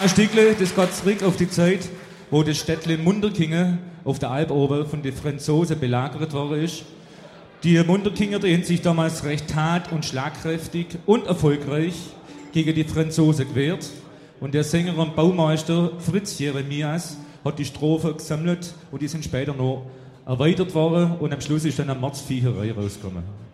Ein Stückle, das geht zurück auf die Zeit, wo das Städtchen Munderkingen auf der Alp oben von den Franzosen belagert worden ist. Die Munderkinger, die haben sich damals recht tat- und schlagkräftig und erfolgreich gegen die Franzosen gewehrt. Und der Sänger und Baumeister Fritz Jeremias hat die Strophen gesammelt und die sind später noch erweitert worden und am Schluss ist dann eine Mordsviecherei rausgekommen.